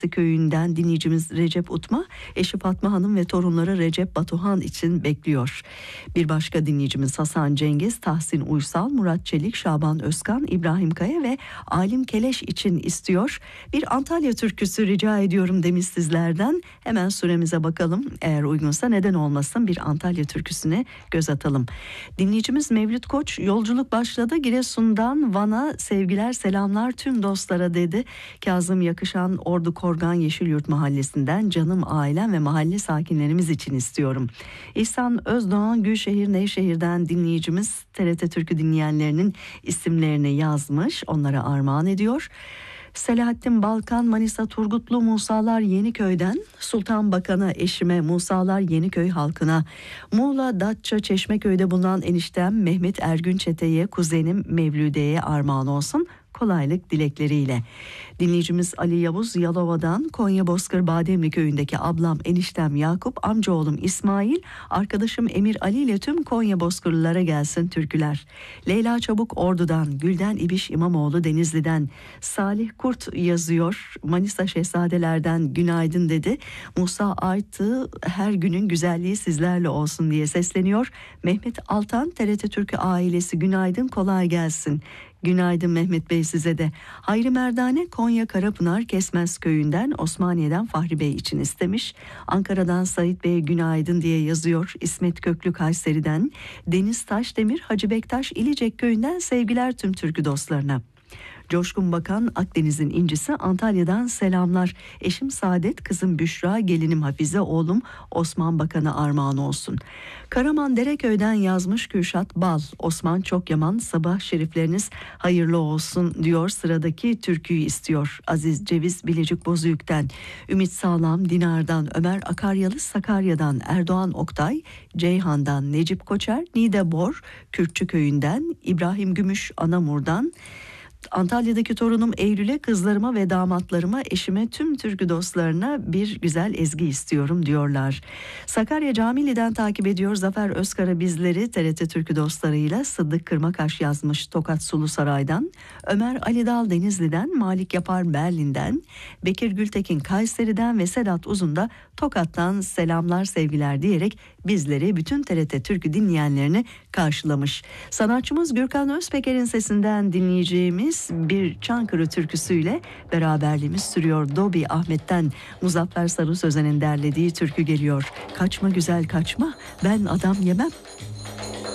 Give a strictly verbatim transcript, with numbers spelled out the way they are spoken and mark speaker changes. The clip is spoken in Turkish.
Speaker 1: köyünden dinleyicimiz Recep Utma, eşi Fatma Hanım ve torunları Recep Batuhan için bekliyor. Bir başka dinleyicimiz Hasan Cengiz, Tahsin Uysal, Murat Çelik, Şaban Özkan, İbrahim Kaya ve Alim Keleş için istiyor. Bir Antalya türküsü rica ediyorum demiş sizlerden. Hemen süremize bakalım. Eğer uygunsa neden olmasın, bir Antalya türküsüne göz atalım. Dinleyicimiz Mevlüt Koç, yolculuk başladı Giresun'dan Van'a, sevgiler selamlar tüm dostlara dedi. Kazım Yakışan, Ordu Korgan Yeşilyurt Mahallesi'nden canım ailem ve mahalle sakinlerimiz için istiyorum. İhsan Özdoğan, Gülşehir Nevşehir'den dinleyicimiz T R T Türkü dinleyenlerinin isimlerini yazmış, onlara armağan ediyor. Selahattin Balkan, Manisa Turgutlu, Musalar Yeniköy'den Sultan Bakan'a, eşime, Musalar Yeniköy halkına, Muğla Datça Çeşmeköy'de bulunan eniştem Mehmet Ergün Çete'ye, kuzenim Mevlüde'ye armağan olsun, kolaylık dilekleriyle. Dinleyicimiz Ali Yavuz, Yalova'dan Konya Bozkır Bademli köyündeki ablam eniştem Yakup, amcaoğlum İsmail, arkadaşım Emir Ali ile tüm Konya Bozkırlılara gelsin türküler. Leyla Çabuk Ordu'dan, Gülden İbiş İmamoğlu Denizli'den, Salih Kurt yazıyor, Manisa Şehzadelerden günaydın dedi. Musa Artı, her günün güzelliği sizlerle olsun diye sesleniyor. Mehmet Altan, T R T Türkü ailesi günaydın, kolay gelsin. Günaydın Mehmet Bey size de. Hayri Merdane, Konya Karapınar Kesmez köyünden Osmaniye'den Fahri Bey için istemiş. Ankara'dan Sait Bey günaydın diye yazıyor. İsmet Köklü Kayseri'den, Deniz Taşdemir Hacı Bektaş İlicek köyünden sevgiler tüm türkü dostlarına. Coşkun Bakan, Akdeniz'in incisi, Antalya'dan selamlar. Eşim Saadet, kızım Büşra, gelinim Hafize, oğlum Osman Bakan'a armağan olsun. Karaman Dereköy'den yazmış Kürşat Bal, Osman Çokyaman, sabah şerifleriniz hayırlı olsun diyor. Sıradaki türküyü istiyor. Aziz Ceviz Bilecik Bozüyük'ten, Ümit Sağlam Dinar'dan, Ömer Akaryalı Sakarya'dan, Erdoğan Oktay Ceyhan'dan, Necip Koçer Niğde Bor Kürtçü Köyü'nden, İbrahim Gümüş Anamur'dan, Antalya'daki torunum Eylül'e, kızlarıma ve damatlarıma, eşime, tüm türkü dostlarına bir güzel ezgi istiyorum diyorlar. Sakarya Camili'den takip ediyor Zafer Özkara bizleri T R T Türkü dostlarıyla. Sıddık Kırmakaş yazmış Tokat Sulu Saray'dan, Ömer Ali Dal Denizli'den, Malik Yapar Berlin'den, Bekir Gültekin Kayseri'den ve Sedat Uzun da Tokat'tan selamlar sevgiler diyerek bizleri, bütün T R T Türkü dinleyenlerini karşılamış. Sanatçımız Gürkan Özpeker'in sesinden dinleyeceğimiz bir Çankırı türküsüyle beraberliğimiz sürüyor. Dobi Ahmet'ten Muzaffer Sarı Sözen'in derlediği türkü geliyor. Kaçma güzel kaçma, ben adam yemem.